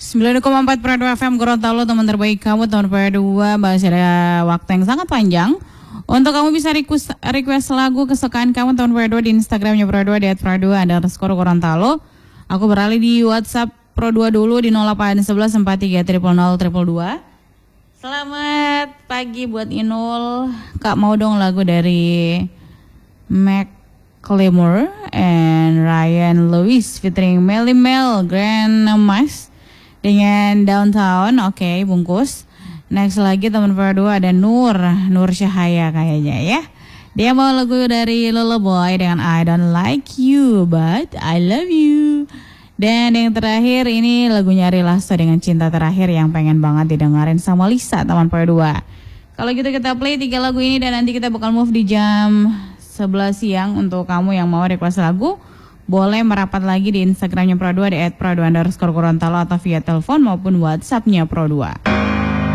9,4 Pro 2 FM Gorontalo, teman terbaik kamu, teman Pro 2. Masih ada waktu yang sangat panjang untuk kamu bisa request lagu kesukaan kamu, teman Pro 2, di Instagramnya Pro 2 di @pro2_Gorontalo. Aku beralih di WhatsApp Pro 2 dulu di 0811 43 000 222. Selamat pagi buat Inul. Kak, mau dong lagu dari Macklemore and Ryan Lewis featuring Melly Mel Grand Mas dengan Downtown. Oke, bungkus. Next lagi teman Pro 2 ada Nur Syahaya kayaknya ya. Dia mau lagu dari Lolo Boy dengan I Don't Like You But I Love You. Dan yang terakhir ini lagunya Ari Lasso dengan Cinta Terakhir yang pengen banget didengarin sama Lisa, teman Pro 2. Kalau gitu kita play 3 lagu ini dan nanti kita bakal move di jam 11 siang. Untuk kamu yang mau request lagu, boleh merapat lagi di Instagramnya Pro 2 di @pro2_Gorontalo atau via telepon maupun WhatsAppnya Pro 2.